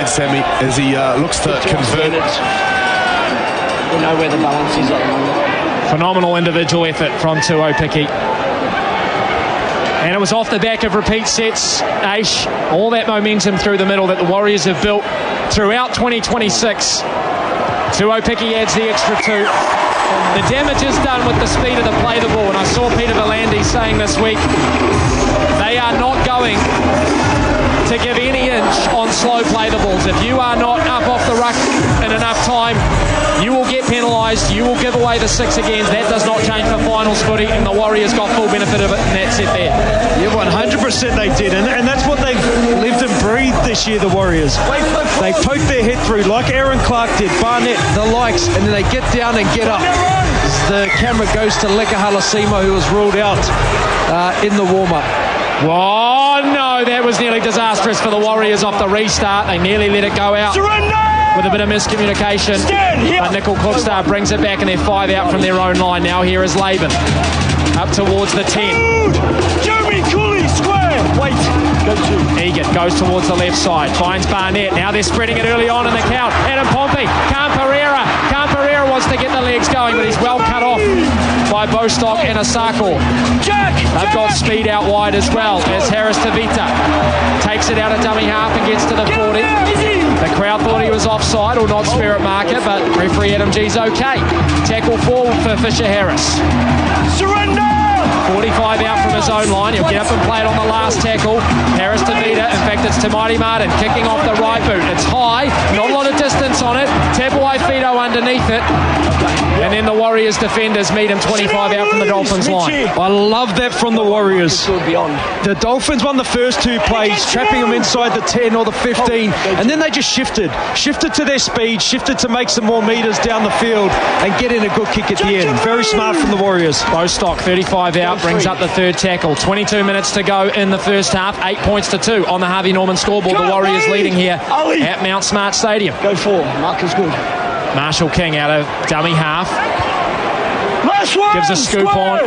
ahead, Sammy, as he looks to convert. We know where the balance is at the moment. Phenomenal individual effort from Tuopiki. And it was off the back of repeat sets, Aish. All that momentum through the middle that the Warriors have built throughout 2026. Tuopiki adds the extra 2. The damage is done with the speed of the play the ball. And I saw Peter V'landys saying this week, they are not going to give any inch on slow play the balls. If you are not up off the ruck in enough time, you will get penalised. You will give away the 6 again. That does not change for finals footy, and the Warriors got full benefit of it in that set there. Yeah, 100% they did, and that's what they've lived and breathed this year, the Warriors. They poke their head through like Aaron Clark did, Barnett, the likes, and then they get down and get up. As the camera goes to Leka Halasimo, who was ruled out in the warm-up. Oh no, that was nearly disastrous for the Warriors off the restart. They nearly let it go out. Surrender! With a bit of miscommunication. But Nickel Cookstar brings it back and they're 5 out from their own line. Now here is Laban. Up towards the 10. Jeremy Cooley, square! Wait, go to. Egan goes towards the left side. Finds Barnett. Now they're spreading it early on in the count. Adam Pompey. Khan Pereira wants to get the legs going, but he's well cut off by Bostock and Asako. They've got speed out wide as well as Harris Tavita takes it out of dummy half and gets to the 40. The crowd thought he was offside or not spirit marker, but referee Adam G's okay. Tackle forward for Fisher Harris. Surrender! 45 out from his own line. He'll get up and play it on the last tackle. Harris Tavita. In fact, it's Tamati Martin kicking off the right boot. It's high. Not a lot of distance on it. Tapuai Fido underneath it. And then the Warriors defenders meet him 25 out from the Dolphins line. I love that from the Warriors. The Dolphins won the first 2 plays, trapping them inside the 10 or the 15, and then they just shifted to their speed, shifted to make some more metres down the field and get in a good kick at the end. Very smart from the Warriors. Bostock 35 out, brings up the 3rd tackle. 22 minutes to go in the first half. 8 points to 2 on the Harvey Norman scoreboard. The Warriors leading here at Mount Smart Stadium. Go for Marcus Good. Marshall King out of dummy half. Gives a scoop on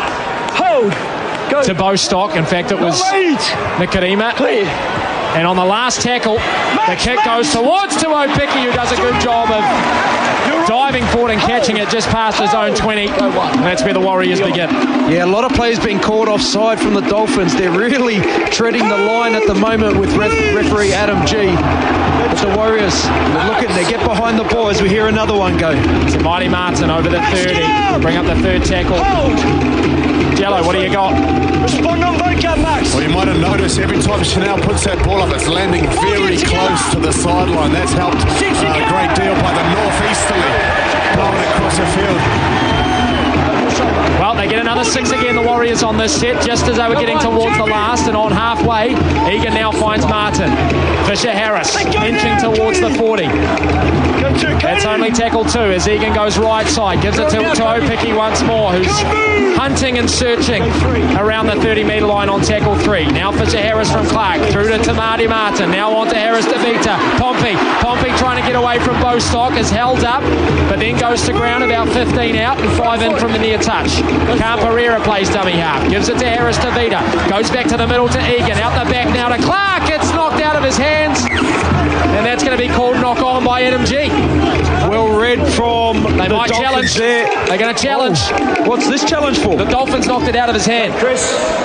to Bostock. In fact, it was Nikarima. And on the last tackle, the kick goes towards Tuopiki, who does a good job of diving forward and catching it just past his own 20. And that's where the Warriors begin. Yeah, a lot of players being caught offside from the Dolphins. They're really treading the line at the moment with referee Adam G. But the Warriors, they get behind the ball as we hear another one go. So Mighty Martin over the 30. Bring up the 3rd tackle. Jello, what do you got? Respond on vocab, Max. Well, you might have noticed every time Chanel puts that ball up, it's landing very close to the sideline. That's helped a great deal by the northeasterly blowing across the field. Well, they get another 6 again, the Warriors, on this set, just as they were getting towards the last, and on halfway, Egan now finds Martin. Fisher Harris inching towards the 40. That's only tackle 2 as Egan goes right side, gives it to Tuopiki once more, who's hunting and searching around the 30-metre line on tackle 3. Now Fisher Harris from Clark, through to Tamati Martin, now on to Harris Tavita. Pompey trying to get away from Bostock, is held up, but then goes to ground about 15 out and 5 in from the near touch. Khan Pereira plays dummy half, gives it to Harris Tavita, goes back to the middle to Egan, out the back now to Clark, it's knocked out of his hands, and that's going to be called knock on by Adam G. Well read from they might Dolphins challenge there. They're going to challenge. What's this challenge for? The Dolphins knocked it out of his hand. Chris,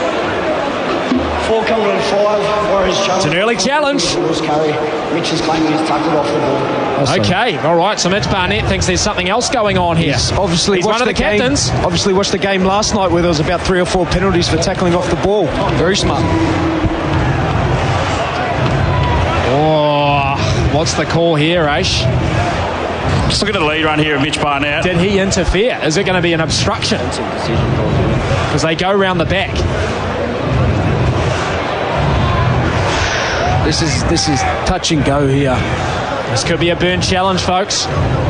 4 coming in 5. Warriors challenge. It's an early challenge. Mitch is claiming he's tackled off the ball. Okay, all right. So Mitch Barnett thinks there's something else going on here. He's one of the captains. Obviously watched the game last night where there was about 3 or 4 penalties for tackling off the ball. Very smart. Oh, what's the call here, Aish? Just look at the lead run here of Mitch Barnett. Did he interfere? Is it going to be an obstruction? Because they go round the back. This is touch and go here. This could be a burn challenge, folks.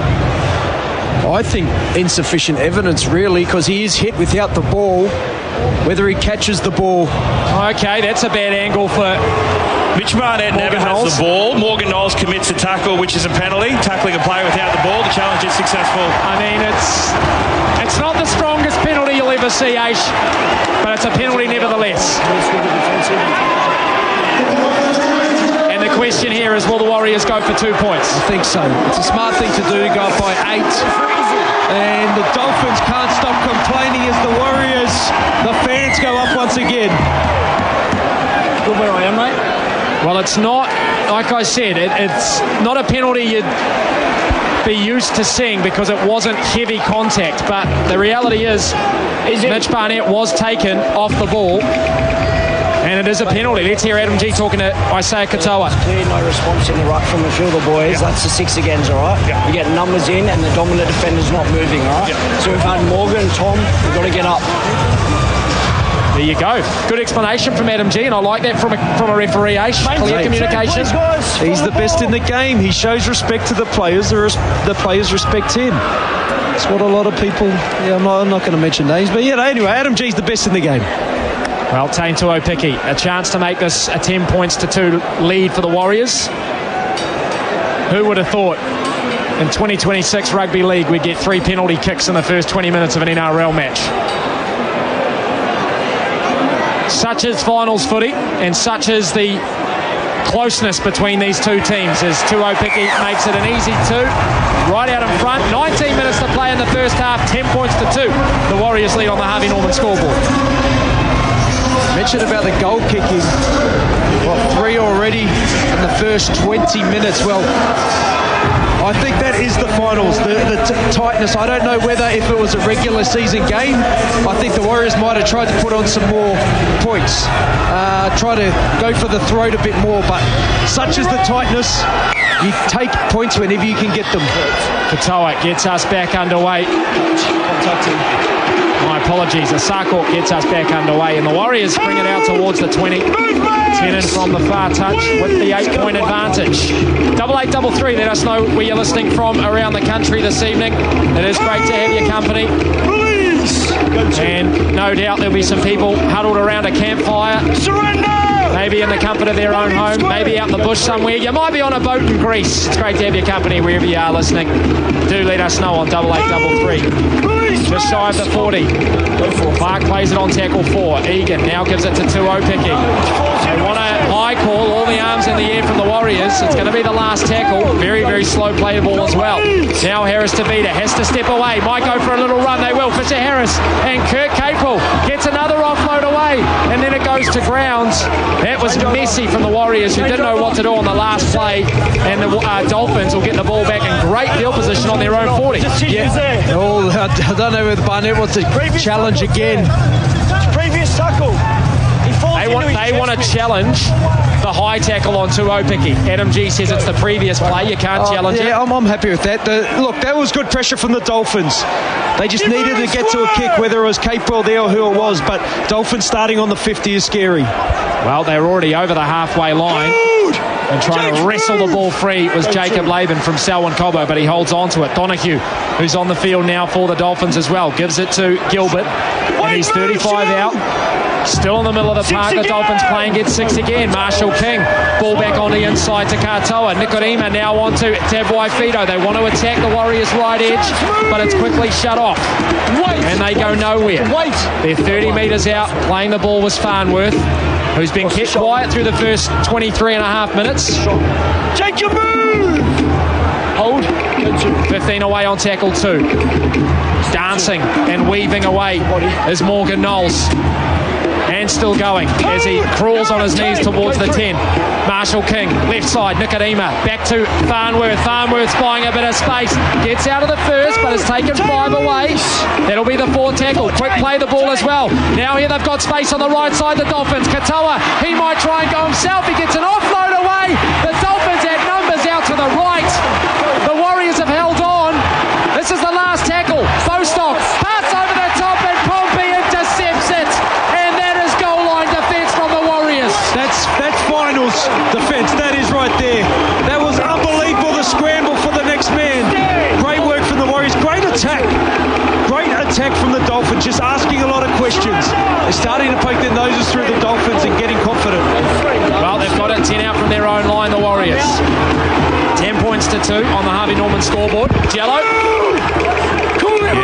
I think insufficient evidence, really, because he is hit without the ball. Whether he catches the ball. Okay, that's a bad angle for Mitch Barnett never has the ball. Morgan Knowles commits a tackle, which is a penalty. Tackling a player without the ball. The challenge is successful. I mean, it's not the strongest penalty you'll ever see, Aish, but it's a penalty nevertheless. And the question here is, will the Warriors go for 2 points? I think so. It's a smart thing to do, go up by 8. And the Dolphins can't stop complaining as the Warriors, the fans go up once again. Good where I am, mate. Well, it's not, like I said, it's not a penalty you'd be used to seeing because it wasn't heavy contact, but the reality is Mitch Barnett was taken off the ball and it is a penalty. Let's hear Adam G talking to Isaiah Katoa. Clear, no response in the right from a few of the boys. That's the 6 again's, all right? We get numbers in and the dominant defender's not moving, all right? So we've had Morgan, Tom, we've got to get up. There you go. Good explanation from Adam G, and I like that from a referee. Clear communication. He's the best in the game. He shows respect to the players. The players respect him. It's what a lot of people... Yeah, I'm not going to mention names, but yeah, anyway, Adam G's the best in the game. Well, Taine Tuopiki, a chance to make this a 10 points to 2 lead for the Warriors. Who would have thought in 2026 Rugby League we'd get 3 penalty kicks in the first 20 minutes of an NRL match? Such is finals footy, and such is the closeness between these two teams as Tuopiki makes it an easy 2 right out in front. 19 minutes to play in the first half, 10 points to 2. The Warriors lead on the Harvey Norman scoreboard. Mentioned about the goal kicking. 3 already in the first 20 minutes. Well, I think that is the finals, the tightness. I don't know whether if it was a regular season game, I think the Warriors might have tried to put on some more points, try to go for the throat a bit more, but such is the tightness, you take points whenever you can get them. Katoa gets us back underway. My apologies, Asako gets us back underway, and the Warriors bring it out towards the 20. 10 in from the far touch with the 8-point advantage. 8833, let us know where you're listening from around the country this evening. It is great to have your company. And no doubt there'll be some people huddled around a campfire. Maybe in the comfort of their own home, maybe out in the bush somewhere. You might be on a boat in Greece. It's great to have your company wherever you are listening. Do let us know on 8833. Just shy of the 40. Clark plays it on tackle 4. Egan now gives it to Tuopiki. They want a high call, all the arms in the air from the Warriors. It's going to be the last tackle. Very, very slow play the ball as well. Now Harris Tavita has to step away. Might go for a little run. They will. Fisher Harris and Kirk Capel gets another offload away. And then it goes to grounds. That was messy from the Warriors, who didn't know what to do on the last play. And the Dolphins will get the ball back in great field position on their own 40. Yeah. Oh, I don't know whether Barnett wants to challenge again. Previous tackle. They want to challenge the high tackle on Tuopiki. Adam G says it's the previous play. You can't challenge it. Yeah, I'm happy with that. Look, that was good pressure from the Dolphins. They just needed to get to a kick, whether it was Capewell there or who it was. But Dolphins starting on the 50 is scary. Well, they're already over the halfway line. And trying to wrestle the ball free was Jacob Laban from Selwyn Cobbo, but he holds on to it. Donahue, who's on the field now for the Dolphins as well, gives it to Gilbert. And he's 35 out. Still in the middle of the park, the Dolphins playing, gets 6 again. Marshall King, ball back on the inside to Katoa. Nikodima now on to Tavai Fido. They want to attack the Warriors' right edge, but it's quickly shut off. And they go nowhere. They're 30 metres out. Playing the ball was Farnworth, who's been kept quiet through the first 23 and a half minutes. Take your move! Hold. 15 away on tackle 2. Dancing and weaving away is Morgan Knowles. And still going as he crawls on his knees towards the 10. Marshall King, left side, Nikodima, back to Farnworth. Farnworth's buying a bit of space. Gets out of the first, but has taken 5 away. That'll be the 4 tackle. Quick play the ball as well. Now here they've got space on the right side, the Dolphins. Katoa, he might try and go himself. He gets an offload away. The Dolphins had numbers out to the right. The Warriors have held on. This is the last tackle. Bostock, pass over the top, and Pompey intercepts it. That's finals defence. That is right there. That was unbelievable, the scramble for the next man. Great work from the Warriors. Great attack. Great attack from the Dolphins. Just asking a lot of questions. They're starting to poke their noses through the Dolphins and getting confident. Well, they've got it 10 out from their own line, the Warriors. 10 points to 2 on the Harvey Norman scoreboard. Jello. Yeah,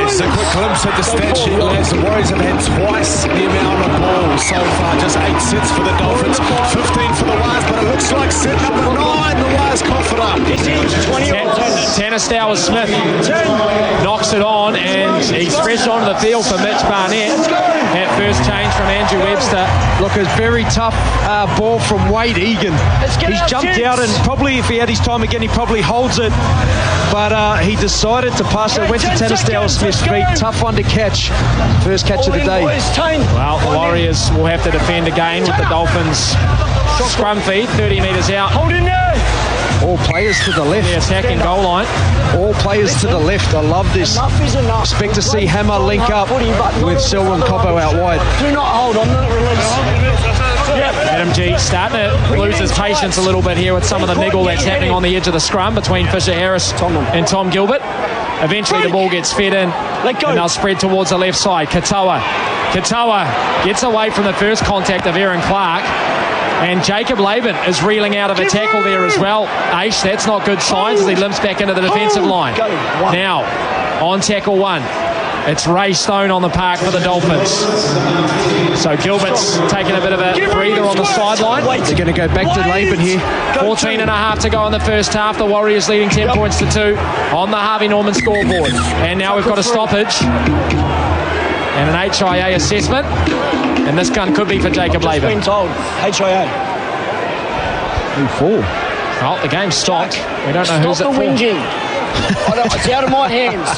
Just a quick glimpse at the stat sheet, lads. The Warriors have had twice the amount of ball so far. Just 8 sets for the Dolphins, 15 for the Wires, but it looks like set number 9, the Wires cough it up. Tanner Stowers-Smith knocks it on, and he's fresh onto the field for Mitch Barnett. That first change from Andrew Webster. Look, a very tough ball from Wade Egan. He's jumped out, and probably if he had his time again, he probably holds it. But he decided to pass it. Went to Tanner Stowers-Smith's feet. Tough one to catch. First catch of the day. Well, the Warriors will have to defend again with the Dolphins scrum feed, 30 metres out. Hold in there. All players to the left. The attacking goal line. All players to the left. I love this. Enough is enough. Expect to see Hammer link up with Selwyn Cobbo out wide. Do not hold on, not release. Adam G starting to lose his patience a little bit here with some of the niggle that's happening on the edge of the scrum between Fisher Harris and Tom Gilbert. Eventually the ball gets fed in and they'll spread towards the left side. Katoa gets away from the first contact of Aaron Clark, and Jacob Laban is reeling out of a tackle there as well. Aish, that's not good signs as he limps back into the defensive line. Now on tackle 1, it's Ray Stone on the park for the Dolphins. So Gilbert's taking a bit of a breather on the sideline. They're going to go back to Laban here. 14 and a half to go in the first half. The Warriors leading 10 points to 2 on the Harvey Norman scoreboard. And now we've got a stoppage and an HIA assessment. And this gun could be for Jacob Laban. Been told. HIA. Who for? Well, the game's stopped. We don't know who's it Stop for. the whinging. It's out of my hands.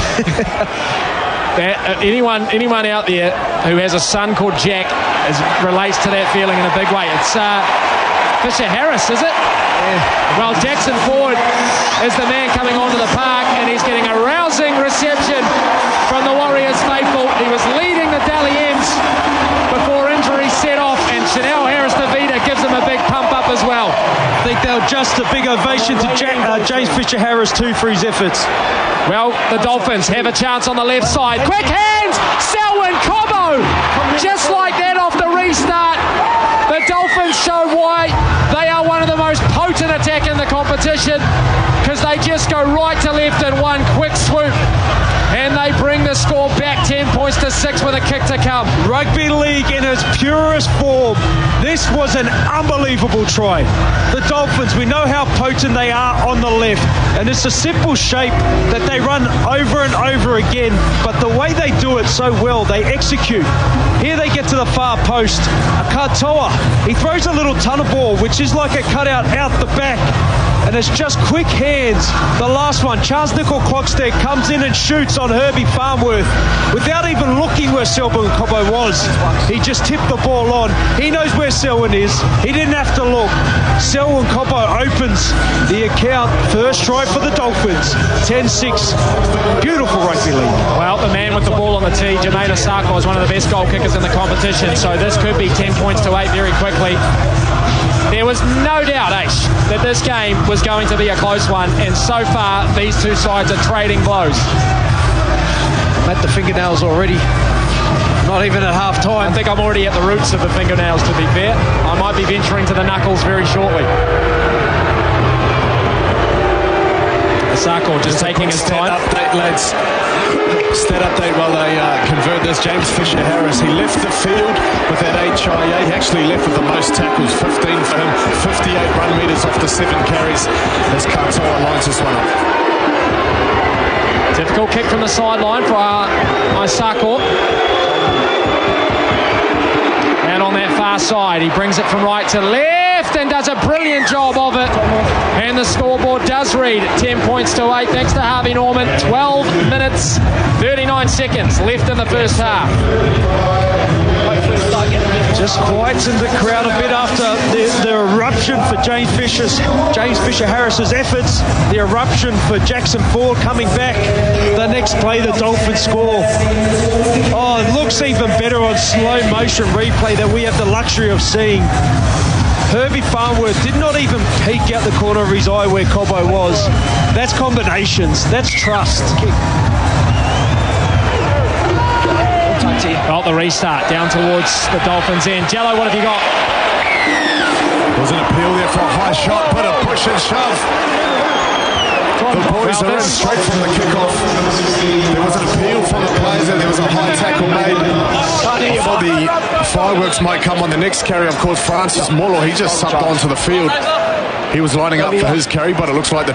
Anyone out there who has a son called Jack relates to that feeling in a big way. It's Fisher Harris, is it? Yeah. Well, Jackson Ford is the man coming onto the park, and he's getting a rousing reception from the Warriors faithful. He was leading the Dally M's before injury set off, and Chanel Harris-Tavita gives him a big pump up as well. I think they'll just a big ovation to James Fisher Harris too for his efforts. Well, the Dolphins have a chance on the left side. Quick hands! Selwyn Cobbo! Just like that off the restart. The Dolphins show why they are one of the most potent attack in the competition, because they just go right to left in one quick swoop. And they bring the score back 10 points to 6 with a kick to come. Rugby league in its purest form. This was an unbelievable try. The Dolphins, we know how potent they are on the left, and it's a simple shape that they run over and over again, but the way they do it so well, they execute. Here they get to the far post. Katoa, he throws a little tunnel ball, which is like a cutout out the back, and it's just quick hands. The last one, Charles Nickel-Clockstead comes in and shoots on Herbie Farnworth without even looking where Selwyn Cobbo was. He just tipped the ball on. He knows where Selwyn is. He didn't have to look. Selwyn Cobbo opens the account. First try for the Dolphins. 10-6. Beautiful rugby league. Well, the man with the ball on the tee, Jermaine Asako, is one of the best goal kickers in the competition, so this could be 10 points to 8 very quickly. There was no doubt, Aish, that this game was going to be a close one, and so far these two sides are trading blows. I'm at the fingernails already. Not even at half time. I think I'm already at the roots of the fingernails, to be fair. I might be venturing to the knuckles very shortly. Asako just taking his time. Update, lads. Stat update while they convert this. James Fisher Harris, he left the field with that HIA. He actually left with the most tackles, 15 for him, 58 run metres off the 7 carries as Katoa lines this one up. Difficult kick from the sideline for Asako. And on that far side, he brings it from right to left and does a brilliant job of it. And the scoreboard does read 10 points to 8 thanks to Harvey Norman. 12 minutes, 39 seconds left in the first half. Just quietens the crowd a bit after the eruption for James Fisher Harris's efforts. The eruption for Jackson Ford coming back. The next play, the Dolphins score. Oh, it looks even better on slow motion replay that we have the luxury of seeing. Herbie Farnworth did not even peek out the corner of his eye where Cobbo was. That's combinations. That's trust. Well, the restart down towards the Dolphins end. Jello, what have you got? Was an appeal there for a high shot, but a push and shove. The boys are in straight from the kickoff. There was an appeal from the players. There was a high tackle made. I thought the fireworks might come on the next carry. Of course, Francis Molo, he just subbed onto the field. He was lining up for his carry, but it looks like the